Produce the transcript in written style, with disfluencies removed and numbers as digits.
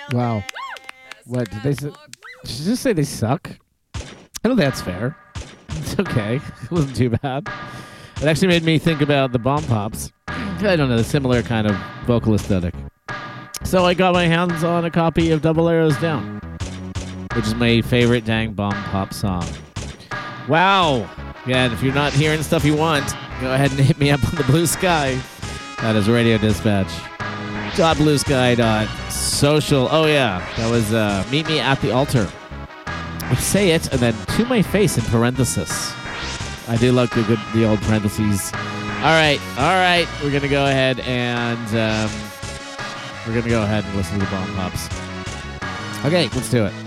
Wow. What did they say? Did you just say they suck? I don't think that's fair. It's okay. It wasn't too bad. It actually made me think about the Bomb Pops. I don't know, a similar kind of vocal aesthetic. So I got my hands on a copy of Double Arrows Down, which is my favorite Dang Bomb Pop song. Wow. Yeah, and if you're not hearing stuff you want, go ahead and hit me up on the Blue Sky. That is Radio Dispatch. .bluesky.social. Oh, yeah. That was Meet Me at the Altar. I say it, and then to my face in parenthesis. I do like the old parentheses. All right. We're going to go ahead and listen to the Bomb Pops. Okay, let's do it.